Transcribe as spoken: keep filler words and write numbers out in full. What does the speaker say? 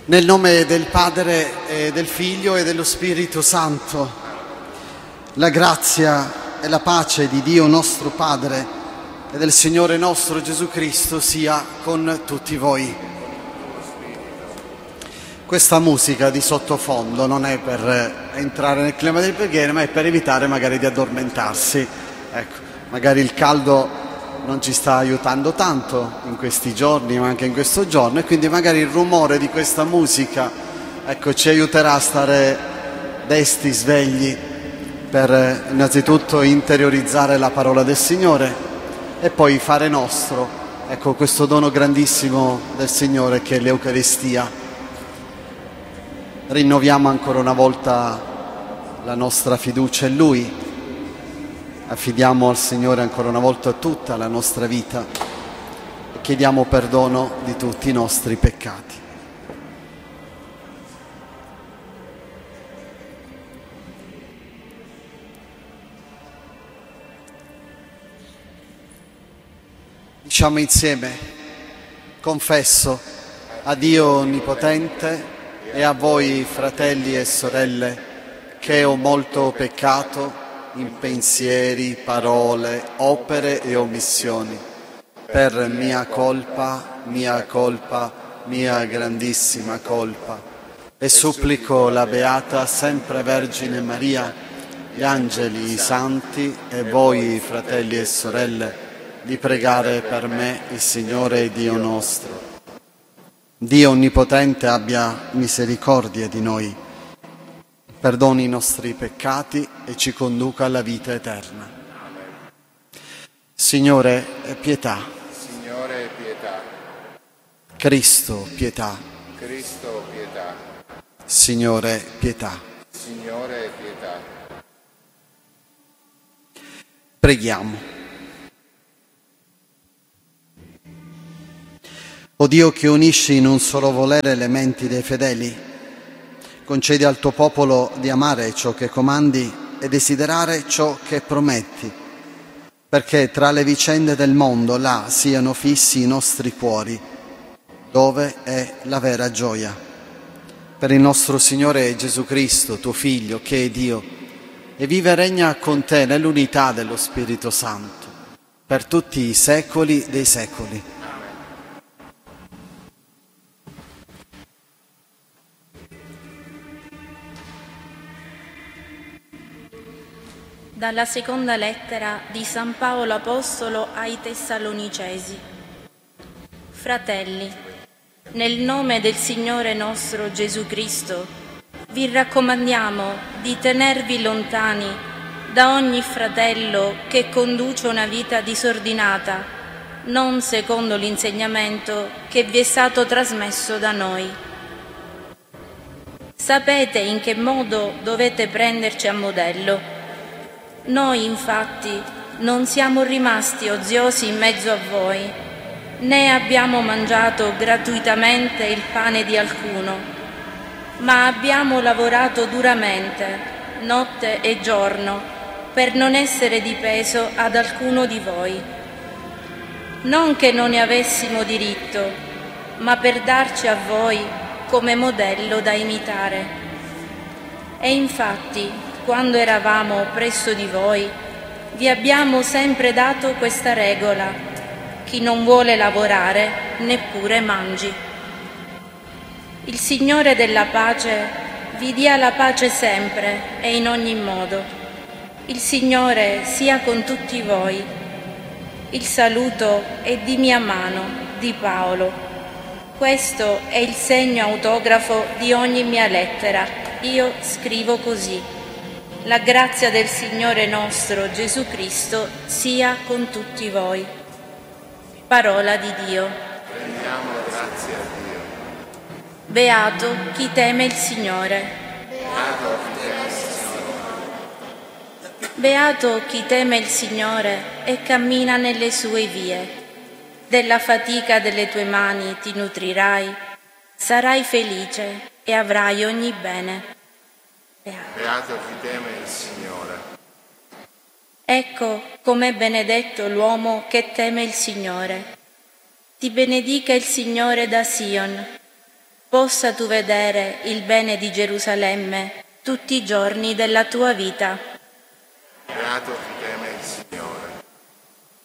Nel nome del Padre e del Figlio e dello Spirito Santo, la grazia e la pace di Dio nostro Padre e del Signore nostro Gesù Cristo sia con tutti voi. Questa musica di sottofondo non è per entrare nel clima del preghiera, ma è per evitare magari di addormentarsi. Ecco, magari il caldo non ci sta aiutando tanto in questi giorni, ma anche in questo giorno, e quindi magari il rumore di questa musica, ecco, ci aiuterà a stare desti, svegli, per innanzitutto interiorizzare la parola del Signore e poi fare nostro, ecco, questo dono grandissimo del Signore che è l'Eucaristia. Rinnoviamo ancora una volta la nostra fiducia in Lui. Affidiamo al Signore ancora una volta tutta la nostra vita e chiediamo perdono di tutti i nostri peccati. Diciamo insieme: confesso a Dio Onnipotente e a voi, fratelli e sorelle, che ho molto peccato in pensieri, parole, opere e omissioni, per mia colpa, mia colpa, mia grandissima colpa. E supplico la Beata Sempre Vergine Maria, gli angeli, i santi e voi, fratelli e sorelle, di pregare per me il Signore Dio nostro. Dio Onnipotente abbia misericordia di noi, perdoni i nostri peccati e ci conduca alla vita eterna. Signore, pietà. Signore, pietà. Cristo, pietà. Cristo, pietà. Signore, pietà. Signore, pietà. Preghiamo. O Dio che unisci in un solo volere le menti dei fedeli, concedi al tuo popolo di amare ciò che comandi e desiderare ciò che prometti, perché tra le vicende del mondo là siano fissi i nostri cuori, dove è la vera gioia. Per il nostro Signore Gesù Cristo, tuo Figlio, che è Dio, e vive e regna con te nell'unità dello Spirito Santo, per tutti i secoli dei secoli. Dalla seconda lettera di San Paolo Apostolo ai Tessalonicesi. Fratelli, nel nome del Signore nostro Gesù Cristo, vi raccomandiamo di tenervi lontani da ogni fratello che conduce una vita disordinata, non secondo l'insegnamento che vi è stato trasmesso da noi. Sapete in che modo dovete prenderci a modello. Noi, infatti, non siamo rimasti oziosi in mezzo a voi, né abbiamo mangiato gratuitamente il pane di alcuno, ma abbiamo lavorato duramente, notte e giorno, per non essere di peso ad alcuno di voi. Non che non ne avessimo diritto, ma per darci a voi come modello da imitare. E infatti, quando eravamo presso di voi, vi abbiamo sempre dato questa regola: chi non vuole lavorare, neppure mangi. Il Signore della pace vi dia la pace sempre e in ogni modo. Il Signore sia con tutti voi. Il saluto è di mia mano, di Paolo. Questo è il segno autografo di ogni mia lettera. Io scrivo così. La grazia del Signore nostro Gesù Cristo sia con tutti voi. Parola di Dio. Rendiamo grazie a Dio. Beato chi teme il Signore. Beato chi teme il Signore. Beato chi teme il Signore e cammina nelle sue vie. Della fatica delle tue mani ti nutrirai, sarai felice e avrai ogni bene. Beato. Beato chi teme il Signore. Ecco com'è benedetto l'uomo che teme il Signore. Ti benedica il Signore da Sion, possa tu vedere il bene di Gerusalemme tutti i giorni della tua vita. Beato chi teme il Signore.